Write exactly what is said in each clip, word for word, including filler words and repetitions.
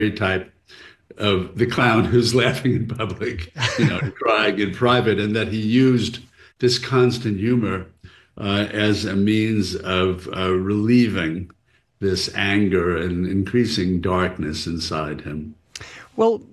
stereotype of the clown who's laughing in public, you know, crying in private, and that he used this constant humor uh, as a means of uh, relieving this anger and increasing darkness inside him. Well,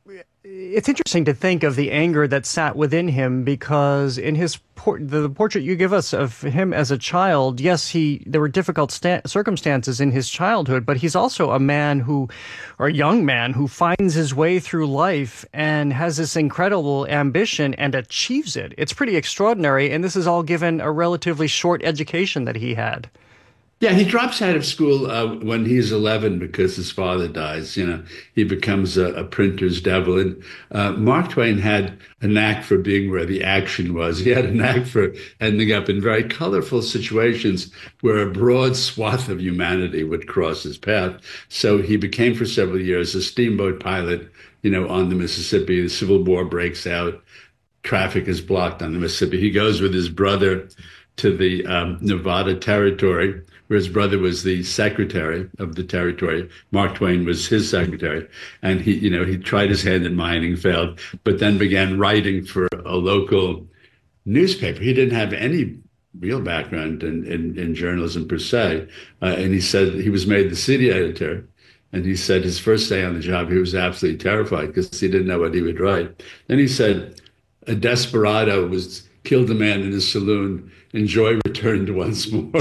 it's interesting to think of the anger that sat within him, because in his por- the, the portrait you give us of him as a child, yes, he there were difficult sta- circumstances in his childhood, but he's also a man who, or a young man who finds his way through life and has this incredible ambition and achieves it. It's pretty extraordinary, and this is all given a relatively short education that he had. Yeah, he drops out of school uh, when he's eleven because his father dies. You know, he becomes a, a printer's devil. And uh, Mark Twain had a knack for being where the action was. He had a knack for ending up in very colorful situations where a broad swath of humanity would cross his path. So he became for several years a steamboat pilot, you know, on the Mississippi. The Civil War breaks out. Traffic is blocked on the Mississippi. He goes with his brother to the um, Nevada Territory, where his brother was the secretary of the territory. Mark Twain was his secretary. And he, you know, he tried his hand in mining, failed, but then began writing for a local newspaper. He didn't have any real background in, in, in journalism per se. Uh, and he said he was made the city editor. And he said his first day on the job, he was absolutely terrified because he didn't know what he would write. Then he said a desperado was killed a man in his saloon, and joy returned once more.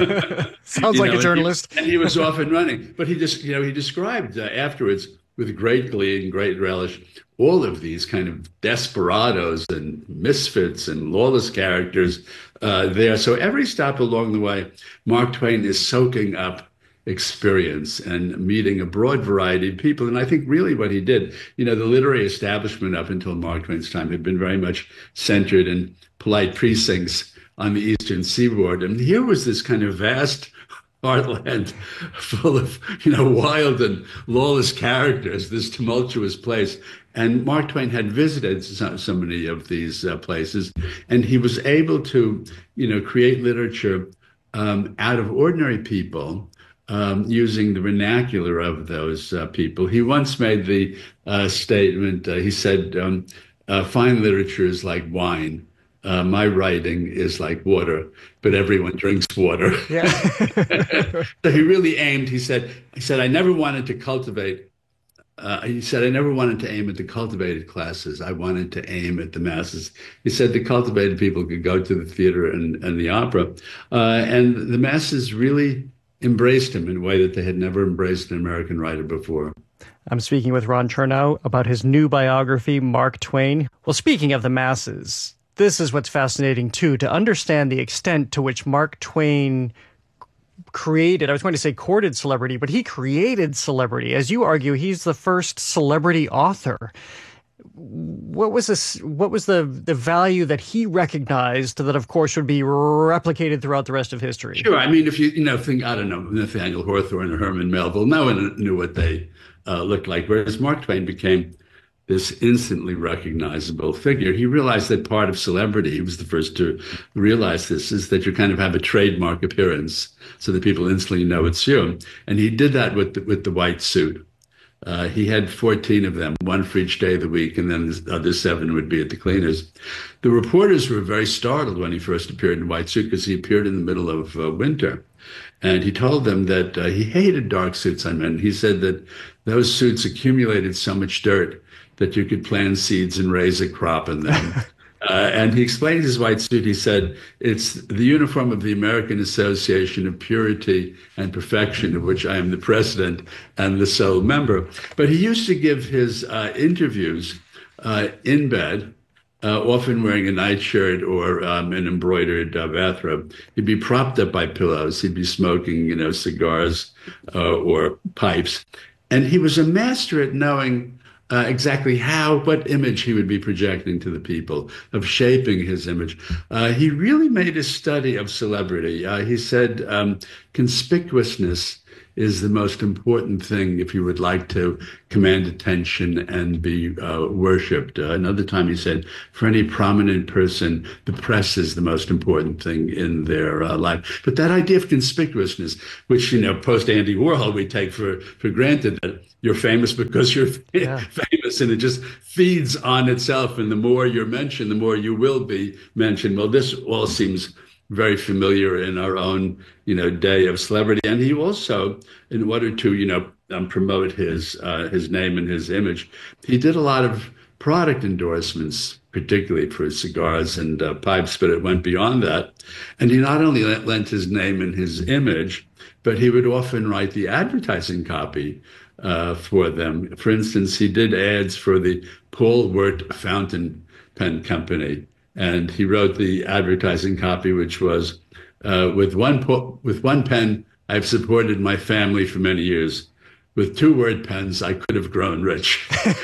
Sounds you like know, a journalist. And he, and he was off and running. But he just, you know, he described uh, afterwards with great glee and great relish all of these kind of desperados and misfits and lawless characters uh, there. So every stop along the way, Mark Twain is soaking up experience and meeting a broad variety of people. And I think really what he did, you know, the literary establishment up until Mark Twain's time had been very much centered in polite precincts on the Eastern Seaboard. And here was this kind of vast heartland full of, you know, wild and lawless characters, this tumultuous place. And Mark Twain had visited so, so many of these uh, places, and he was able to, you know, create literature um, out of ordinary people, Um, using the vernacular of those uh, people. He once made the uh, statement, uh, he said, um, uh, fine literature is like wine. Uh, my writing is like water, but everyone drinks water. Yeah. So he really aimed, he said, he said, I never wanted to cultivate, uh, he said, I never wanted to aim at the cultivated classes. I wanted to aim at the masses. He said the cultivated people could go to the theater and, and the opera. Uh, and the masses really embraced him in a way that they had never embraced an American writer before. I'm speaking with Ron Chernow about his new biography, Mark Twain. Well, speaking of the masses, this is what's fascinating, too, to understand the extent to which Mark Twain created, I was going to say courted celebrity, but he created celebrity. As you argue, he's the first celebrity author. What was this? What was the the value that he recognized that, of course, would be replicated throughout the rest of history? Sure. I mean, if you you know think I don't know Nathaniel Hawthorne or Herman Melville, no one knew what they uh, looked like. Whereas Mark Twain became this instantly recognizable figure. He realized that part of celebrity, he was the first to realize this, is that you kind of have a trademark appearance so that people instantly know it's you. And he did that with the, with the white suit. Uh, he had fourteen of them, one for each day of the week, and then the other seven would be at the cleaners. The reporters were very startled when he first appeared in white suit because he appeared in the middle of uh, winter. And he told them that uh, he hated dark suits on men. He said that those suits accumulated so much dirt that you could plant seeds and raise a crop in them. Uh, and he explained his white suit. He said, it's the uniform of the American Association of Purity and Perfection, of which I am the president and the sole member. But he used to give his uh, interviews uh, in bed, uh, often wearing a nightshirt or um, an embroidered uh, bathrobe. He'd be propped up by pillows. He'd be smoking, you know, cigars uh, or pipes. And he was a master at knowing Uh, exactly how, what image he would be projecting to the people, of shaping his image. Uh, he really made a study of celebrity. Uh, he said um, conspicuousness is the most important thing if you would like to command attention and be uh, worshipped. Uh, another time he said, for any prominent person, the press is the most important thing in their uh, life. But that idea of conspicuousness, which, you know, post-Andy Warhol, we take for, for granted that you're famous because you're yeah. famous, and it just feeds on itself. And the more you're mentioned, the more you will be mentioned. Well, this all seems very familiar in our own, you know, day of celebrity. And he also, in order to, you know, um, promote his uh, his name and his image, he did a lot of product endorsements, particularly for cigars and uh, pipes, but it went beyond that. And he not only lent his name and his image, but he would often write the advertising copy uh, for them. For instance, he did ads for the Paul Wirt Fountain Pen Company. And he wrote the advertising copy, which was, uh, with one po- with one pen, I've supported my family for many years. With two word pens, I could have grown rich.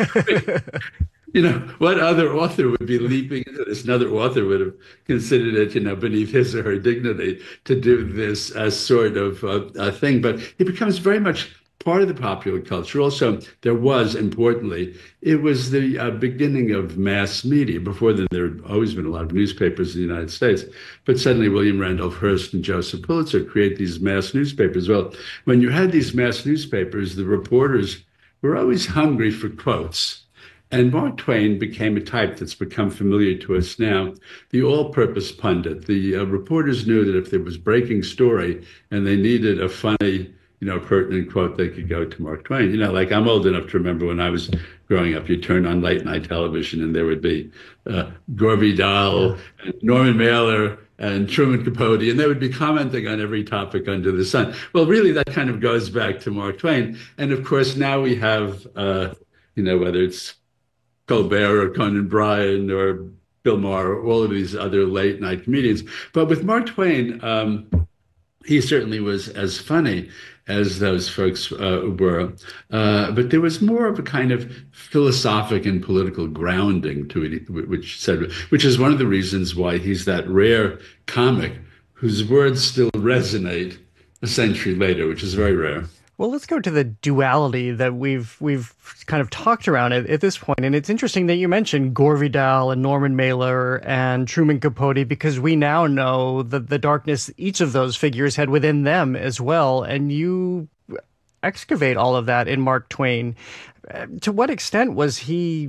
You know, what other author would be leaping into this? Another author would have considered it, you know, beneath his or her dignity to do this as sort of uh, a thing. But it becomes very much part of the popular culture. Also, there was, importantly, it was the uh, beginning of mass media. Before then, there had always been a lot of newspapers in the United States. But suddenly, William Randolph Hearst and Joseph Pulitzer create these mass newspapers. Well, when you had these mass newspapers, the reporters were always hungry for quotes. And Mark Twain became a type that's become familiar to us now, the all-purpose pundit. The uh, reporters knew that if there was breaking story and they needed a funny, you know, pertinent quote, they could go to Mark Twain. You know, like I'm old enough to remember when I was growing up, you turn on late night television and there would be uh, Gore Vidal, and Norman Mailer, and Truman Capote, and they would be commenting on every topic under the sun. Well, really, that kind of goes back to Mark Twain. And of course, now we have, uh, you know, whether it's Colbert or Conan Bryan or Bill Maher or all of these other late night comedians. But with Mark Twain, um, he certainly was as funny as those folks uh, were. Uh, but there was more of a kind of philosophic and political grounding to it, which said, which is one of the reasons why he's that rare comic whose words still resonate a century later, which is very rare. Well, let's go to the duality that we've we've kind of talked around at, at this point. And it's interesting that you mentioned Gore Vidal and Norman Mailer and Truman Capote, because we now know the, the darkness each of those figures had within them as well. And you excavate all of that in Mark Twain. Uh, to what extent was he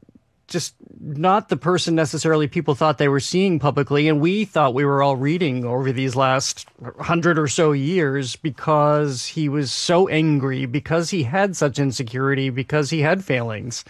just not the person necessarily people thought they were seeing publicly, and we thought we were all reading over these last hundred or so years, because he was so angry, because he had such insecurity, because he had failings?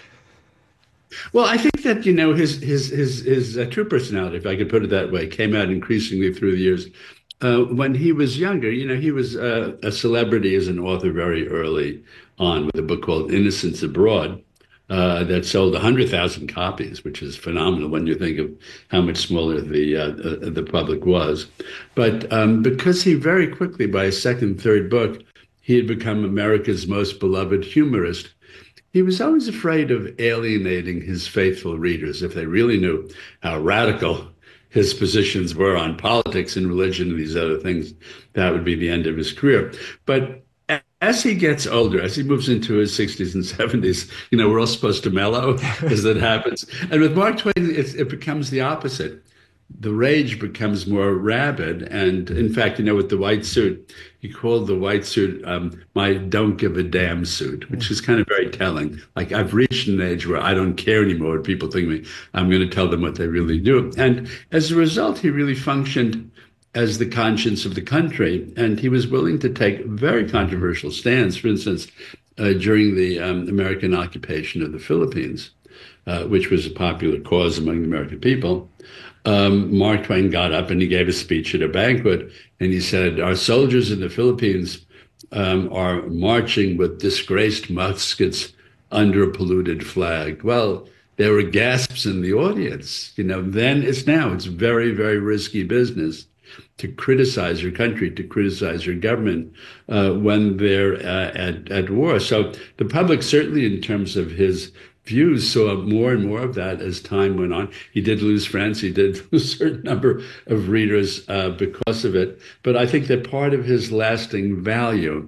Well, I think that, you know, his his his his uh, true personality, if I could put it that way, came out increasingly through the years. Uh, when he was younger, you know, he was uh, a celebrity as an author very early on with a book called Innocents Abroad. Uh, that sold one hundred thousand copies, which is phenomenal when you think of how much smaller the uh, uh, the public was. But um, because he very quickly, by his second, third book, he had become America's most beloved humorist, he was always afraid of alienating his faithful readers. If they really knew how radical his positions were on politics and religion and these other things, that would be the end of his career. But as he gets older, as he moves into his sixties and seventies, you know, we're all supposed to mellow as that happens. And with Mark Twain, it, it becomes the opposite. The rage becomes more rabid. And in fact, you know, with the white suit, he called the white suit um, my don't give a damn suit, which is kind of very telling. Like, I've reached an age where I don't care anymore what people think of me. I'm going to tell them what they really do. And as a result, he really functioned as the conscience of the country. And he was willing to take very controversial stands. For instance, uh, during the um, American occupation of the Philippines, uh, which was a popular cause among the American people, um, Mark Twain got up and he gave a speech at a banquet. And he said, our soldiers in the Philippines um, are marching with disgraced muskets under a polluted flag. Well, there were gasps in the audience. You know, then it's now, it's very, very risky business to criticize your country, to criticize your government uh, when they're uh, at, at war. So the public, certainly in terms of his views, saw more and more of that as time went on. He did lose friends. He did lose a certain number of readers uh, because of it. But I think that part of his lasting value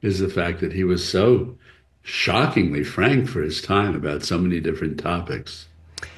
is the fact that he was so shockingly frank for his time about so many different topics.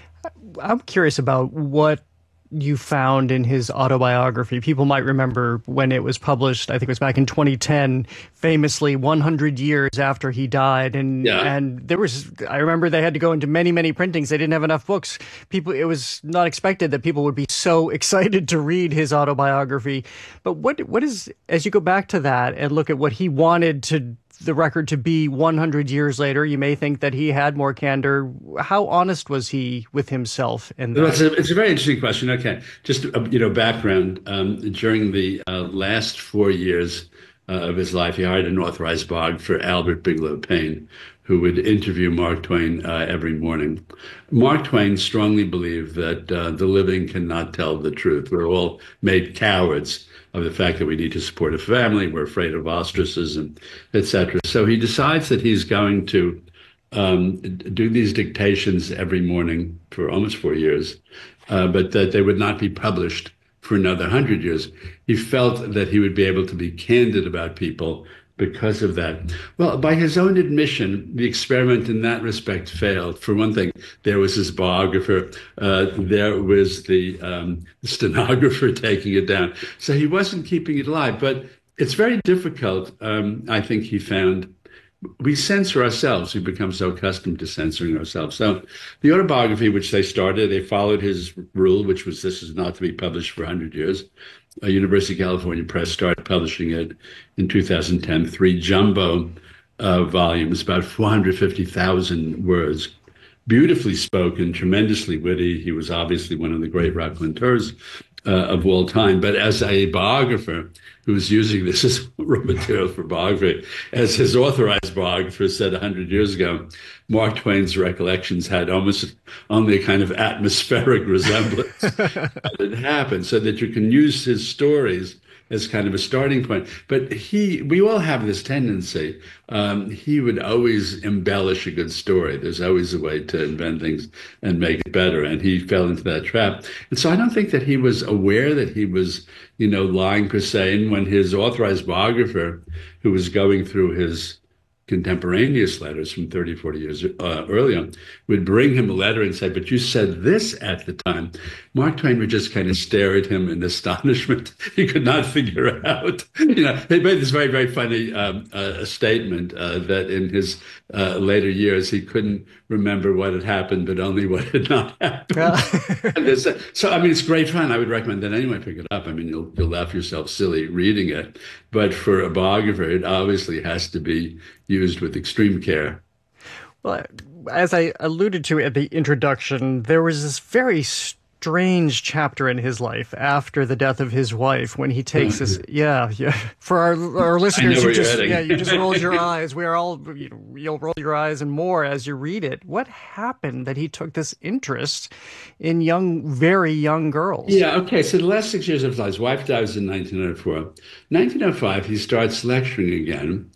I'm curious about what you found in his autobiography. People might remember when it was published, I think it was back in twenty ten, famously one hundred years after he died. And Yeah. and there was, I remember they had to go into many, many printings. They didn't have enough books. People, it was not expected that people would be so excited to read his autobiography. But what what is, as you go back to that and look at what he wanted to the record to be one hundred years later, you may think that he had more candor. How honest was he with himself in that? Well, it's, a, it's a very interesting question. Okay, just uh, you know, background. Um, during the uh, last four years uh, of his life, he hired an authorized biographer, Albert Bigelow Payne, who would interview Mark Twain uh, every morning. Mark Twain strongly believed that uh, the living cannot tell the truth. We're all made cowards of the fact that we need to support a family. We're afraid of ostracism, et cetera. So he decides that he's going to um, do these dictations every morning for almost four years, uh, but that they would not be published for another hundred years. He felt that he would be able to be candid about people because of that. Well, by his own admission, the experiment in that respect failed. For one thing, there was his biographer, uh, there was the um, stenographer taking it down. So he wasn't keeping it alive. But it's very difficult, um, I think he found. We censor ourselves. We become so accustomed to censoring ourselves. So the autobiography, which they started, they followed his rule, which was this is not to be published for one hundred years. Uh, University of California Press started publishing it in two thousand ten, three jumbo uh, volumes, about four hundred fifty thousand words, beautifully spoken, tremendously witty. He was obviously one of the great raconteurs uh, of all time. But as a biographer who was using this as raw material for biography, as his authorized biographer said one hundred years ago, Mark Twain's recollections had almost only a kind of atmospheric resemblance that it happened, so that you can use his stories as kind of a starting point. But he, we all have this tendency. Um, he would always embellish a good story. There's always a way to invent things and make it better. And he fell into that trap. And so I don't think that he was aware that he was, you know, lying per se. And when his authorized biographer, who was going through his contemporaneous letters from thirty, forty years uh, earlier, would bring him a letter and say, but you said this at the time. Mark Twain would just kind of stare at him in astonishment. He could not figure out. You know, he made this very, very funny um, uh, statement uh, that in his uh, later years, he couldn't remember what had happened, but only what had not happened. And this, so, I mean, it's great fun. I would recommend that anyone pick it up. I mean, you'll, you'll laugh yourself silly reading it. But for a biographer, it obviously has to be used with extreme care. Well, as I alluded to at the introduction, there was this very strange chapter in his life after the death of his wife when he takes this. Yeah, yeah. For our our listeners, you just yeah, you just rolled your eyes. We are all you know, you'll roll your eyes and more as you read it. What happened that he took this interest in young, very young girls? Yeah. Okay. So the last six years of his life, his wife dies in nineteen oh four. nineteen oh five, he starts lecturing again.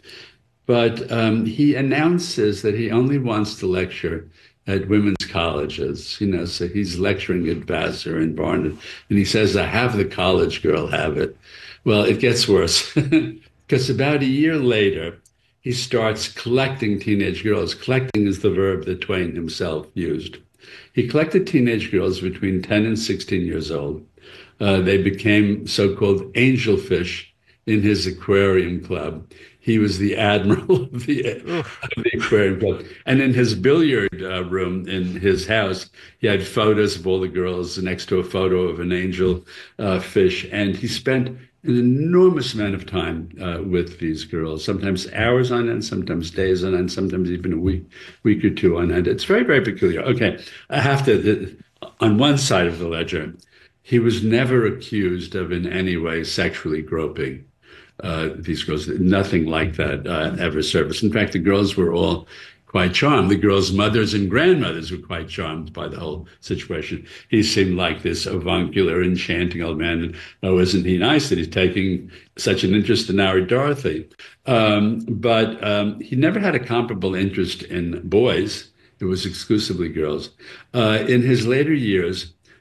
But um, he announces that he only wants to lecture at women's colleges, you know, so he's lecturing at Vassar and Barnard, and he says, I have the college girl have it. Well, it gets worse, because about a year later, he starts collecting teenage girls. Collecting is the verb that Twain himself used. He collected teenage girls between ten and sixteen years old. Uh, they became so-called angelfish in his aquarium club. He was the admiral of the, of the aquarium club. And in his billiard uh, room in his house, he had photos of all the girls next to a photo of an angel uh, fish. And he spent an enormous amount of time uh, with these girls, sometimes hours on end, sometimes days on end, sometimes even a week, week or two on end. It's very, very peculiar. Okay, I have to, on one side of the ledger, he was never accused of in any way sexually groping Uh, these girls. Nothing like that uh, ever surfaced. In fact, the girls were all quite charmed. The girls' mothers and grandmothers were quite charmed by the whole situation. He seemed like this avuncular, enchanting old man. And, oh, isn't he nice that he's taking such an interest in our Dorothy? Um, but um, he never had a comparable interest in boys. It was exclusively girls. Uh, in his later years,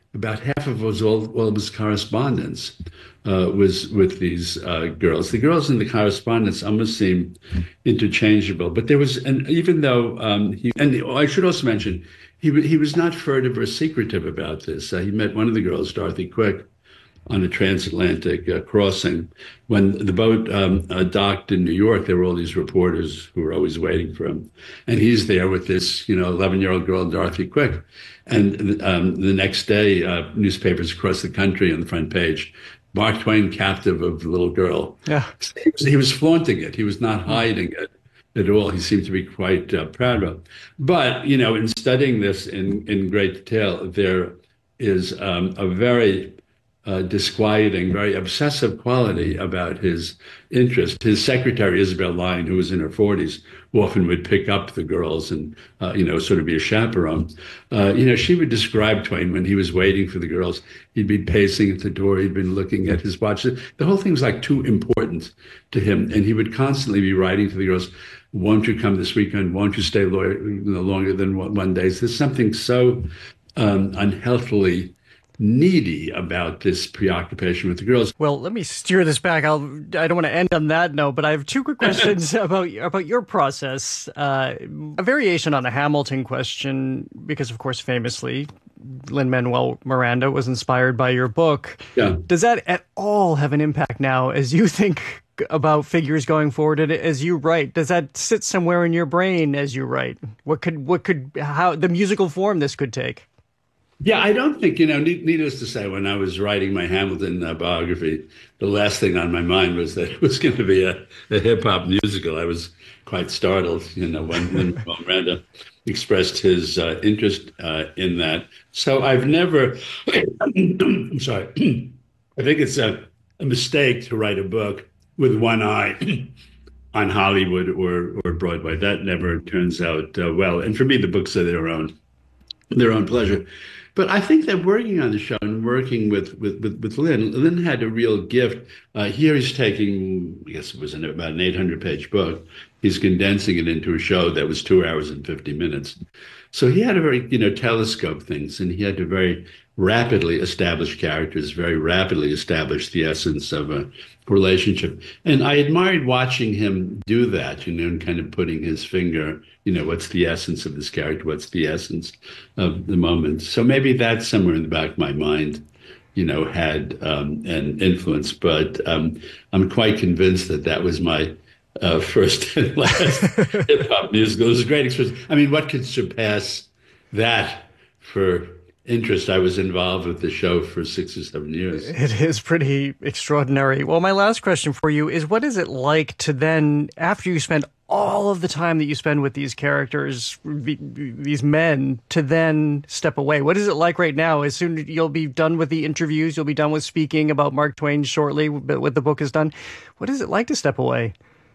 about half of was all, all of his correspondence uh, was with these uh, girls. The girls in the correspondence almost seemed interchangeable, but there was, and even though um, he, and I should also mention, he he was not furtive or secretive about this. Uh, he met one of the girls, Dorothy Quick, on a transatlantic uh, crossing. When the boat um, uh, docked in New York, there were all these reporters who were always waiting for him. And he's there with this, you know, eleven-year-old girl, Dorothy Quick. And um, the next day, uh, newspapers across the country on the front page, Mark Twain captive of the little girl. Yeah. He was, he was flaunting it. He was not hiding it at all. He seemed to be quite uh, proud of it. But, you know, in studying this in, in great detail, there is um, a very Uh, disquieting, very obsessive quality about his interest. His secretary, Isabel Lyon, who was in her forties, often would pick up the girls and, uh, you know, sort of be a chaperone. Uh, you know, she would describe Twain when he was waiting for the girls. He'd be pacing at the door. He'd been looking at his watch. The whole thing was like too important to him. And he would constantly be writing to the girls, won't you come this weekend? Won't you stay lo- no longer than one, one day? So there's something so um, unhealthily needy about this preoccupation with the girls. Well, let me steer this back. I'll, I don't want to end on that note, but I have two quick questions about about your process. Uh, a variation on the Hamilton question, because, of course, famously, Lin-Manuel Miranda was inspired by your book. Yeah. Does that at all have an impact now as you think about figures going forward and as you write? Does that sit somewhere in your brain as you write? What could, what could, how, the musical form this could take? Yeah, I don't think, you know, needless to say, when I was writing my Hamilton uh, biography, the last thing on my mind was that it was going to be a, a hip hop musical. I was quite startled, you know, when, when Miranda expressed his uh, interest uh, in that. So I've never, I'm sorry, I think it's a, a mistake to write a book with one eye on Hollywood or, or Broadway. That never turns out uh, well. And for me, the books are their own, their own pleasure. But I think that working on the show and working with with with, with Lin, Lin had a real gift. Uh, here he's taking, I guess it was an, about an eight hundred page book. He's condensing it into a show that was two hours and fifty minutes. So he had to very, you know, telescope things, and he had to very rapidly establish characters, very rapidly establish the essence of a relationship. And I admired watching him do that, you know, and kind of putting his finger, you know, what's the essence of this character? What's the essence of the moment? So maybe that's somewhere in the back of my mind, you know, had um, an influence. But um, I'm quite convinced that that was my uh, first and last hip hop musical. It was a great experience. I mean, what could surpass that for interest? I was involved with the show for six or seven years. It is pretty extraordinary. Well, my last question for you is, what is it like to then, after you spend all of the time that you spend with these characters, these men, to then step away? What is it like right now? As soon as you'll be done with the interviews, you'll be done with speaking about Mark Twain shortly, but when the book is done, what is it like to step away?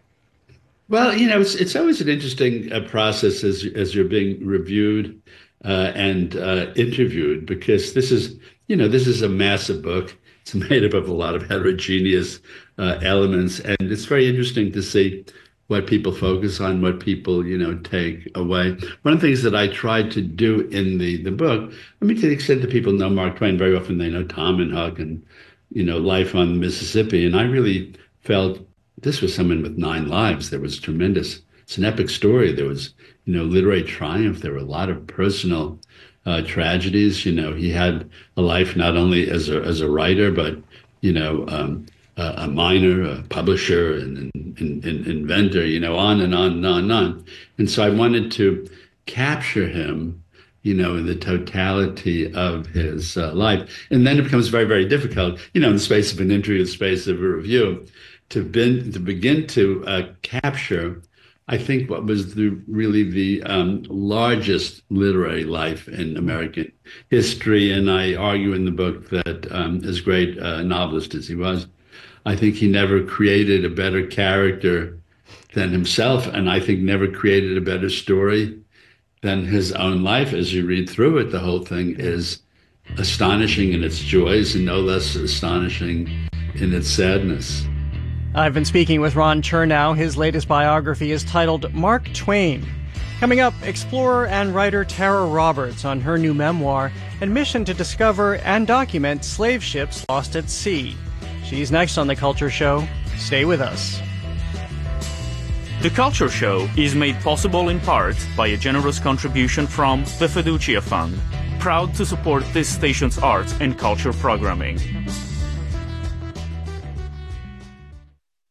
Well, you know, it's it's always an interesting uh, process as as you're being reviewed uh, and uh, interviewed, because this is, you know, this is a massive book. It's made up of a lot of heterogeneous uh, elements, and it's very interesting to see what people focus on, what people, you know, take away. One of the things that I tried to do in the the book, I mean, to the extent that people know Mark Twain, very often they know Tom and Huck and, you know, Life on the Mississippi, and I really felt this was someone with nine lives. There was tremendous, it's an epic story. There was, you know, literary triumph. There were a lot of personal uh, tragedies. You know, he had a life not only as a as a writer, but, you know, um, a, a miner, a publisher, and an inventor, you know, on and on and on and on. And so I wanted to capture him, you know, in the totality of his uh, life. And then it becomes very, very difficult, you know, in the space of an interview, in the space of a review, to, bin, to begin to uh, capture, I think, what was the, really the um, largest literary life in American history. And I argue in the book that um, as great a novelist as he was, I think he never created a better character than himself. And I think never created a better story than his own life. As you read through it, the whole thing is astonishing in its joys and no less astonishing in its sadness. I've been speaking with Ron Chernow. His latest biography is titled Mark Twain. Coming up, explorer and writer Tara Roberts on her new memoir and mission to discover and document slave ships lost at sea. She's next on The Culture Show. Stay with us. The Culture Show is made possible in part by a generous contribution from the Fiducia Fund, proud to support this station's arts and culture programming.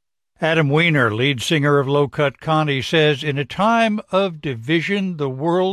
Adam Weiner, lead singer of Low Cut Connie, says, in a time of division, the world